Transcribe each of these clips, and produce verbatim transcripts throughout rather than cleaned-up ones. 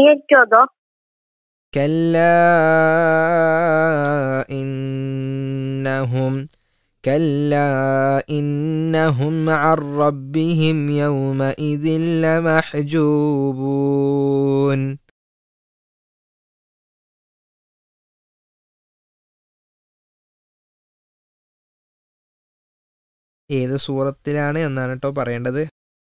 ഏറ്റോതോ كلا إنهم كلا إنهم عن ربهم يومئذ لمحجوبون. ഏത് സൂറത്തിലാണ് എന്നാണ് കേട്ടോ പറയേണ്ടത്.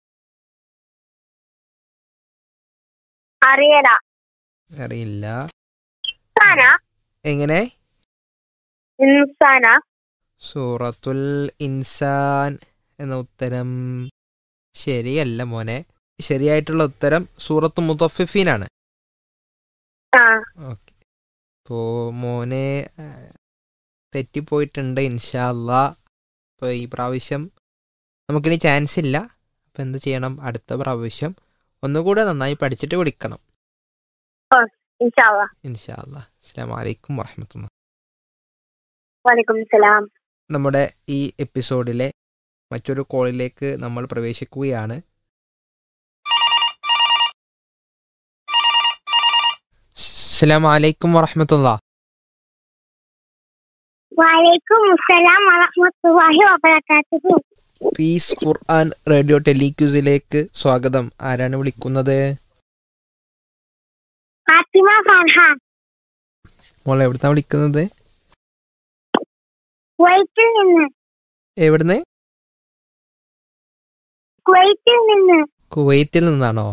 അറിയല അറിയില്ല. ഇൻസാന എങ്ങനെ? ഇൻസാന സൂറത്തുൽ ഇൻസാൻ എന്ന ഉത്തരം ശരിയല്ല മോനെ. ശരിയായിട്ടുള്ള ഉത്തരം സൂറത്തു മുത്തഫിഫീനാണ്. ആ ഓക്കെ, അപ്പോൾ മോനെ ആ, തെറ്റിപ്പോയിട്ടുണ്ട്. ഇൻഷാ അല്ലാ അപ്പോൾ ഈ പ്രാവശ്യം നമുക്കിനി ചാൻസ് ഇല്ല. അപ്പോൾ എന്ത് ചെയ്യണം? അടുത്ത പ്രാവശ്യം ഒന്നുകൂടെ നന്നായി പഠിച്ചിട്ട് വിളിക്കണം. ഓ ഇൻഷാ അല്ലാഹ്. ഇൻഷാ അല്ലാ. അസ്സലാമു അലൈക്കും വറഹ്മത്തുള്ളാഹി. വലൈക്കും സലാം. നമ്മുടെ ഈ എപ്പിസോഡിലെ മറ്റൊരു കോളിലേക്ക് നമ്മൾ പ്രവേശിക്കുകയാണ്. അസ്സലാമു അലൈക്കും വറഹ്മത്തുള്ളാഹി. വലൈക്കും സലാം വറഹ്മത്തുള്ളാഹി വബറകാതുഹു. പീസ് ഖുർആൻ റേഡിയോ ടെലിക്യൂസിലേക്ക് സ്വാഗതം. ആരാണ് വിളിക്കുന്നത്? ഫാത്തിമ ഫർഹാൻ, മോൾ എവിടുന്നാണ് വിളിക്കുന്നത്? കുവൈറ്റിൽ നിന്ന്. എവിടുന്ന്? കുവൈറ്റിൽ നിന്ന്. കുവൈറ്റിൽ നിന്നാണോ?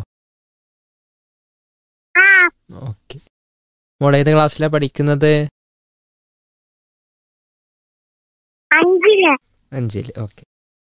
ആ ഓക്കെ. മോൾ ഏത് ക്ലാസ്സിലാണ് പഠിക്കുന്നത്? അഞ്ചില്. അഞ്ചിൽ. ഓക്കെ.